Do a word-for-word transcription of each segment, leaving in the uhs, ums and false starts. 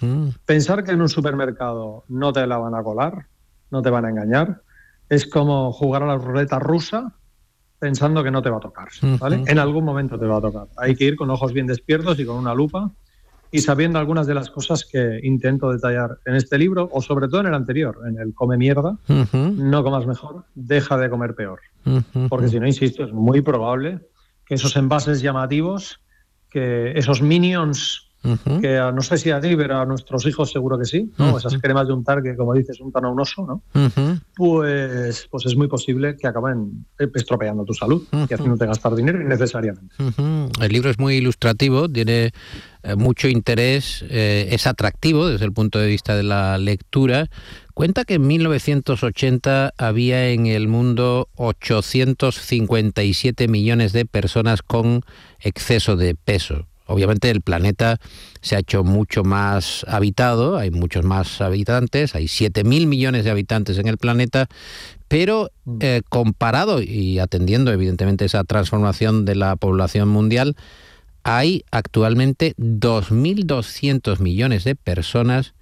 Uh-huh. Pensar que en un supermercado no te la van a colar, no te van a engañar, es como jugar a la ruleta rusa pensando que no te va a tocar, ¿vale? Uh-huh. En algún momento te va a tocar. Hay que ir con ojos bien despiertos y con una lupa y sabiendo algunas de las cosas que intento detallar en este libro, o sobre todo en el anterior, en el Come Mierda, uh-huh. No comas mejor, deja de comer peor. Uh-huh. Porque si no, insisto, es muy probable que esos envases llamativos, que esos minions... Uh-huh. Que no sé si a ti, pero a nuestros hijos seguro que sí, ¿no? Uh-huh. Esas cremas de untar que, como dices, untan a un oso, ¿no? Uh-huh. Pues, pues es muy posible que acaben estropeando tu salud uh-huh. y haciéndote gastar dinero innecesariamente. Uh-huh. El libro es muy ilustrativo, tiene eh, mucho interés, eh, es atractivo desde el punto de vista de la lectura. Cuenta que en mil novecientos ochenta había en el mundo ochocientos cincuenta y siete millones de personas con exceso de peso. Obviamente el planeta se ha hecho mucho más habitado, hay muchos más habitantes, hay siete mil millones de habitantes en el planeta, pero eh, comparado y atendiendo evidentemente esa transformación de la población mundial, hay actualmente dos mil doscientos millones de personas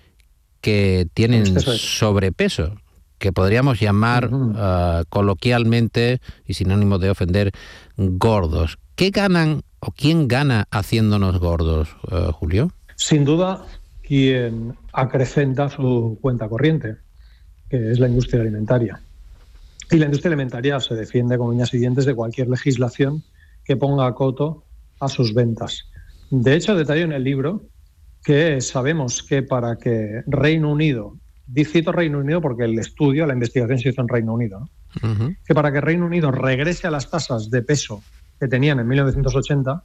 que tienen sobrepeso, que podríamos llamar uh-huh. uh, coloquialmente y sin ánimo de ofender, gordos. ¿Qué ganan o quién gana haciéndonos gordos, uh, Julio? Sin duda, quien acrecenta su cuenta corriente, que es la industria alimentaria. Y la industria alimentaria se defiende con uñas y dientes de cualquier legislación que ponga coto a sus ventas. De hecho, detallo en el libro que sabemos que para que Reino Unido, cito Reino Unido porque el estudio, la investigación se hizo en Reino Unido, ¿no? Uh-huh. Que para que Reino Unido regrese a las tasas de peso que tenían en mil novecientos ochenta,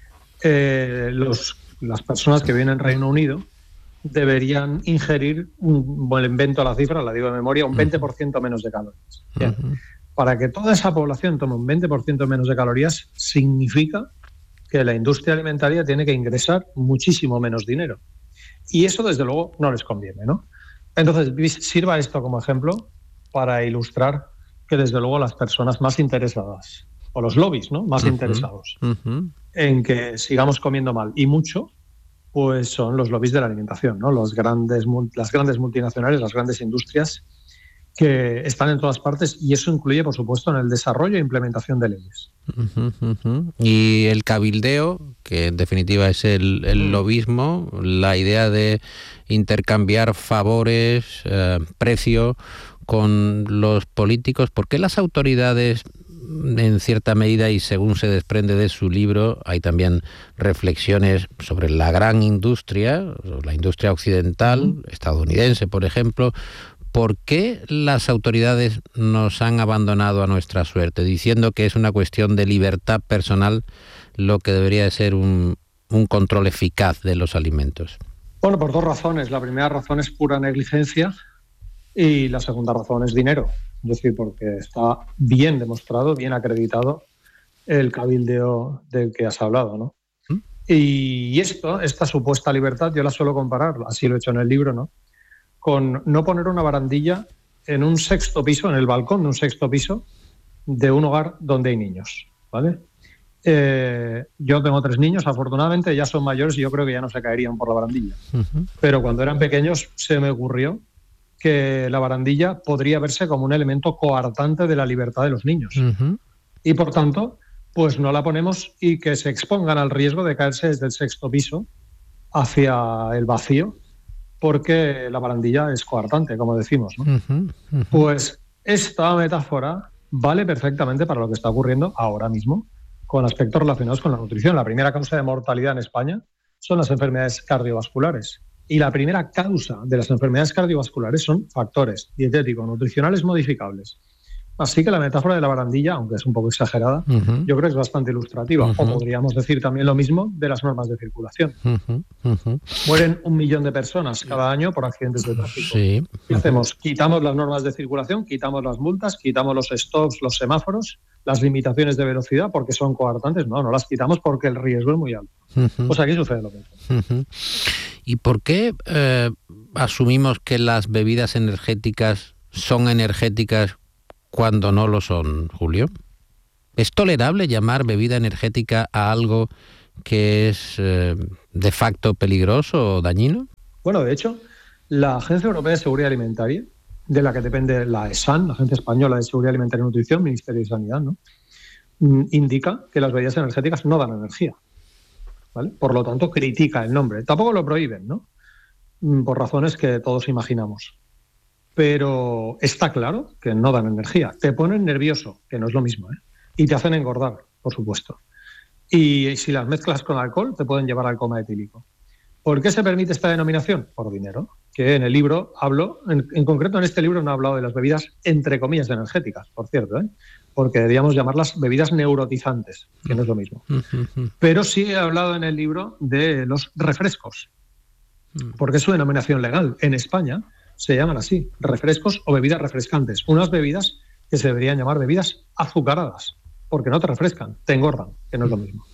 eh, los, las personas que viven en Reino Unido deberían ingerir, un, bueno, invento la cifra, la digo de memoria, un veinte por ciento menos de calorías. Bien. Uh-huh. Para que toda esa población tome un veinte por ciento menos de calorías, significa que la industria alimentaria tiene que ingresar muchísimo menos dinero. Y eso, desde luego, no les conviene, ¿no? Entonces, sirva esto como ejemplo para ilustrar que, desde luego, las personas más interesadas, o los lobbies, ¿no?, más uh-huh. interesados uh-huh. en que sigamos comiendo mal y mucho, pues son los lobbies de la alimentación, ¿no? Los grandes, las grandes multinacionales, las grandes industrias que están en todas partes, y eso incluye, por supuesto, en el desarrollo e implementación de leyes. Uh-huh, uh-huh. Y el cabildeo, que en definitiva es el, el lobismo, la idea de intercambiar favores, eh, precio con los políticos. ¿Por qué las autoridades, en cierta medida, y según se desprende de su libro, hay también reflexiones sobre la gran industria, la industria occidental, uh-huh. estadounidense, por ejemplo? ¿Por qué las autoridades nos han abandonado a nuestra suerte, diciendo que es una cuestión de libertad personal lo que debería de ser un, un control eficaz de los alimentos? Bueno, por dos razones. La primera razón es pura negligencia y la segunda razón es dinero. Es decir, porque está bien demostrado, bien acreditado el cabildeo del que has hablado, ¿no? ¿Mm? Y esto, esta supuesta libertad, yo la suelo comparar, así lo he hecho en el libro, ¿no?, con no poner una barandilla en un sexto piso, en el balcón de un sexto piso de un hogar donde hay niños, ¿vale? Eh, yo tengo tres niños, afortunadamente ya son mayores y yo creo que ya no se caerían por la barandilla. Uh-huh. Pero cuando eran pequeños se me ocurrió que la barandilla podría verse como un elemento coartante de la libertad de los niños. Uh-huh. Y por tanto, pues no la ponemos y que se expongan al riesgo de caerse desde el sexto piso hacia el vacío, porque la barandilla es coartante, como decimos, ¿no? Uh-huh, uh-huh. Pues esta metáfora vale perfectamente para lo que está ocurriendo ahora mismo con aspectos relacionados con la nutrición. La primera causa de mortalidad en España son las enfermedades cardiovasculares. Y la primera causa de las enfermedades cardiovasculares son factores dietéticos, nutricionales modificables. Así que la metáfora de la barandilla, aunque es un poco exagerada, uh-huh. yo creo que es bastante ilustrativa. Uh-huh. O podríamos decir también lo mismo de las normas de circulación. Uh-huh. Uh-huh. Mueren un millón de personas cada año por accidentes de tráfico. Sí. ¿Qué hacemos? Quitamos las normas de circulación, quitamos las multas, quitamos los stops, los semáforos, las limitaciones de velocidad porque son coartantes. No, no las quitamos porque el riesgo es muy alto. Uh-huh. Pues aquí sucede lo mismo. Uh-huh. ¿Y por qué eh, asumimos que las bebidas energéticas son energéticas cuando no lo son, Julio? ¿Es tolerable llamar bebida energética a algo que es eh, de facto peligroso o dañino? Bueno, de hecho, la Agencia Europea de Seguridad Alimentaria, de la que depende la ESAN, la Agencia Española de Seguridad Alimentaria y Nutrición, Ministerio de Sanidad, ¿no?, indica que las bebidas energéticas no dan energía, ¿vale? Por lo tanto, critica el nombre. Tampoco lo prohíben, ¿no?, por razones que todos imaginamos. Pero está claro que no dan energía. Te ponen nervioso, que no es lo mismo, ¿eh? Y te hacen engordar, por supuesto. Y si las mezclas con alcohol, te pueden llevar al coma etílico. ¿Por qué se permite esta denominación? Por dinero. Que en el libro hablo, en, en concreto en este libro no he hablado de las bebidas, entre comillas, energéticas, por cierto, ¿eh?, porque deberíamos llamarlas bebidas neurotizantes, que no es lo mismo. Pero sí he hablado en el libro de los refrescos, porque es su denominación legal. En España se llaman así, refrescos o bebidas refrescantes. Unas bebidas que se deberían llamar bebidas azucaradas, porque no te refrescan, te engordan, que no es lo mismo.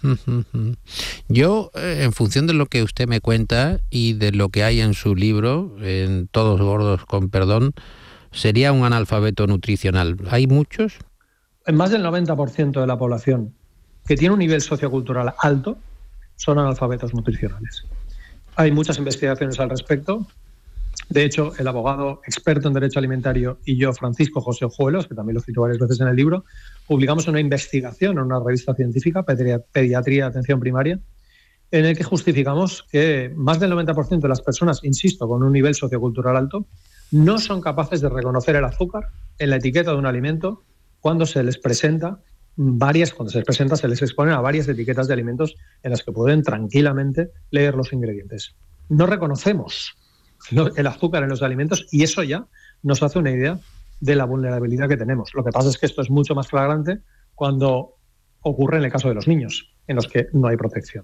Yo, en función de lo que usted me cuenta y de lo que hay en su libro, en Todos Gordos con Perdón, sería un analfabeto nutricional. ¿Hay muchos? En más del noventa por ciento de la población que tiene un nivel sociocultural alto son analfabetos nutricionales. Hay muchas investigaciones al respecto. De hecho, el abogado experto en derecho alimentario y yo, Francisco José Ojuelos, que también lo cito varias veces en el libro, publicamos una investigación en una revista científica, Pediatría de Atención Primaria, en el que justificamos que más del noventa por ciento de las personas, insisto, con un nivel sociocultural alto, no son capaces de reconocer el azúcar en la etiqueta de un alimento cuando se les presenta varias, cuando se les presenta, se les exponen a varias etiquetas de alimentos en las que pueden tranquilamente leer los ingredientes. No reconocemos el azúcar en los alimentos y eso ya nos hace una idea de la vulnerabilidad que tenemos. Lo que pasa es que esto es mucho más flagrante cuando ocurre en el caso de los niños, en los que no hay protección.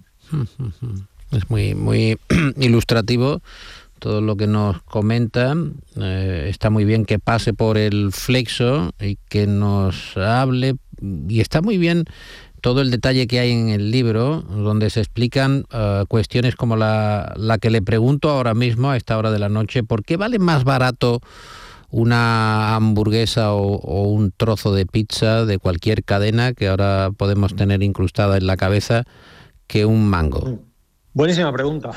Es muy, muy ilustrativo todo lo que nos comenta. Eh, está muy bien que pase por el Flexo y que nos hable, y está muy bien todo el detalle que hay en el libro, donde se explican uh, cuestiones como la, la que le pregunto ahora mismo a esta hora de la noche: ¿por qué vale más barato una hamburguesa o, o un trozo de pizza de cualquier cadena que ahora podemos tener incrustada en la cabeza que un mango? Buenísima pregunta.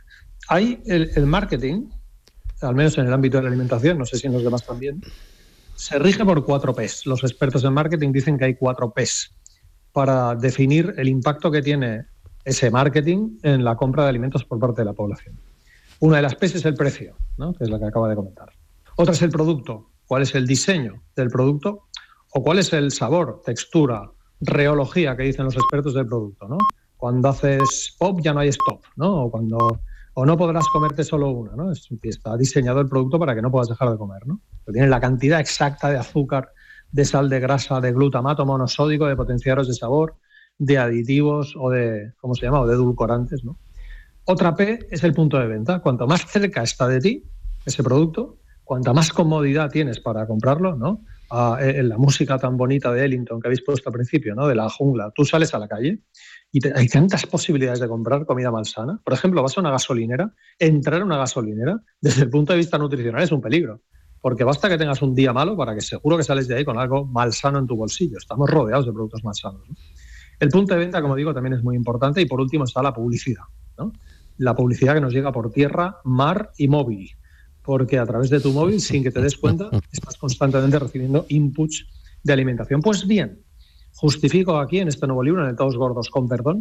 Hay el, el marketing, al menos en el ámbito de la alimentación, no sé si en los demás también, se rige por cuatro P's. Los expertos en marketing dicen que hay cuatro P's para definir el impacto que tiene ese marketing en la compra de alimentos por parte de la población. Una de las P's es el precio, ¿no?, que es la que acaba de comentar. Otra es el producto. ¿Cuál es el diseño del producto? O cuál es el sabor, textura, reología que dicen los expertos del producto, ¿no? Cuando haces pop ya no hay stop, ¿no? O cuando o no podrás comerte solo una, ¿no? Está diseñado el producto para que no puedas dejar de comer, ¿no? Pero tiene la cantidad exacta de azúcar, de sal, de grasa, de glutamato monosódico, de potenciadores de sabor, de aditivos o de, ¿cómo se llama?, o de edulcorantes, ¿no? Otra P es el punto de venta. Cuanto más cerca está de ti ese producto, cuanta más comodidad tienes para comprarlo, ¿no? Ah, en la música tan bonita de Ellington que habéis puesto al principio, ¿no?, de la jungla, tú sales a la calle y te, hay tantas posibilidades de comprar comida malsana. Por ejemplo, vas a una gasolinera, entrar a una gasolinera desde el punto de vista nutricional es un peligro, porque basta que tengas un día malo para que seguro que sales de ahí con algo malsano en tu bolsillo. Estamos rodeados de productos malsanos, ¿no? El punto de venta, como digo, también es muy importante. Y por último está la publicidad, ¿no? La publicidad que nos llega por tierra, mar y móvil, porque a través de tu móvil, sin que te des cuenta, estás constantemente recibiendo inputs de alimentación. Pues bien, justifico aquí en este nuevo libro, en el Todos Gordos con Perdón,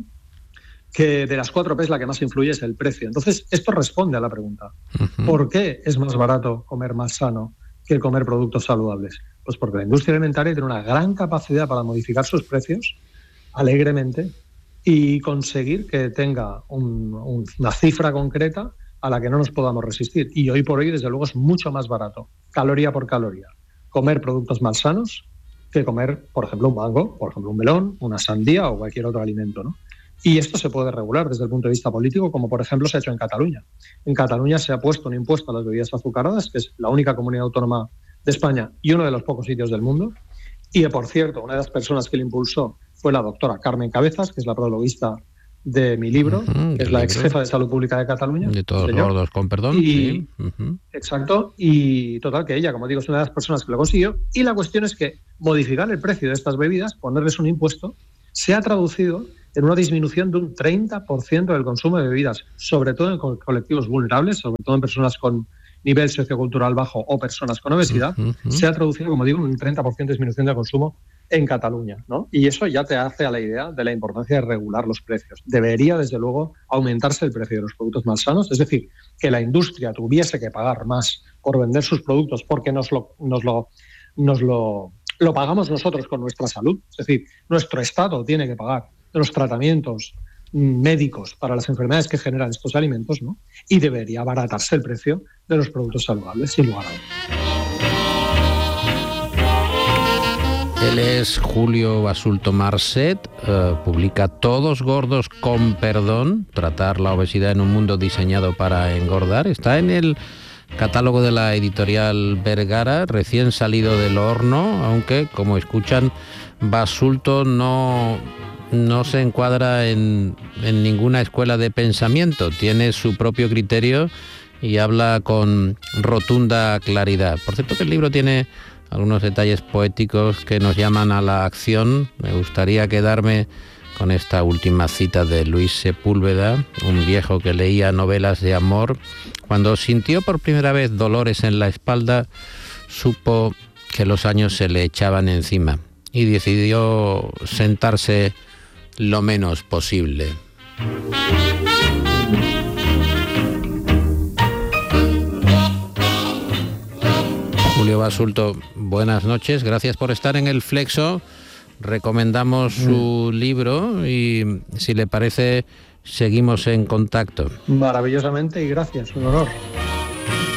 que de las cuatro P's la que más influye es el precio. Entonces, esto responde a la pregunta: ¿por qué es más barato comer más sano que comer productos saludables? Pues porque la industria alimentaria tiene una gran capacidad para modificar sus precios alegremente y conseguir que tenga un, un, una cifra concreta a la que no nos podamos resistir. Y hoy por hoy, desde luego, es mucho más barato, caloría por caloría, comer productos malsanos que comer, por ejemplo, un mango, por ejemplo, un melón, una sandía o cualquier otro alimento, ¿no? Y esto se puede regular desde el punto de vista político, como por ejemplo se ha hecho en Cataluña. En Cataluña se ha puesto un impuesto a las bebidas azucaradas, que es la única comunidad autónoma de España y uno de los pocos sitios del mundo. Y, por cierto, una de las personas que lo impulsó fue la doctora Carmen Cabezas, que es la prologuista de mi libro, uh-huh, que es la ex jefa de Salud Pública de Cataluña. De Todos Gordos con Perdón. Y, sí. uh-huh. Exacto. Y total, que ella, como digo, es una de las personas que lo consiguió. Y la cuestión es que modificar el precio de estas bebidas, ponerles un impuesto, se ha traducido en una disminución de un treinta por ciento del consumo de bebidas, sobre todo en co- colectivos vulnerables, sobre todo en personas con nivel sociocultural bajo o personas con obesidad, Uh -huh. se ha traducido, como digo, en un treinta por ciento de disminución del consumo en Cataluña, ¿no? Y eso ya te hace a la idea de la importancia de regular los precios. Debería, desde luego, aumentarse el precio de los productos más sanos, es decir, que la industria tuviese que pagar más por vender sus productos porque nos lo, nos lo, nos lo, lo pagamos nosotros con nuestra salud. Es decir, nuestro Estado tiene que pagar los tratamientos médicos para las enfermedades que generan estos alimentos, ¿no? Y debería abaratarse el precio de los productos saludables, sin lugar a dudas. Él es Julio Basulto Marcet, eh, publica Todos gordos con perdón, tratar la obesidad en un mundo diseñado para engordar. Está en el catálogo de la editorial Vergara, recién salido del horno, aunque, como escuchan, Basulto no, no se encuadra en, en ninguna escuela de pensamiento, tiene su propio criterio y habla con rotunda claridad. Por cierto que el libro tiene algunos detalles poéticos que nos llaman a la acción. Me gustaría quedarme con esta última cita de Luis Sepúlveda, un viejo que leía novelas de amor. Cuando sintió por primera vez dolores en la espalda, supo que los años se le echaban encima y decidió sentarse lo menos posible. Julio Basulto, buenas noches, gracias por estar en El Flexo. Recomendamos su libro y, si le parece, seguimos en contacto. Maravillosamente, y gracias, un honor.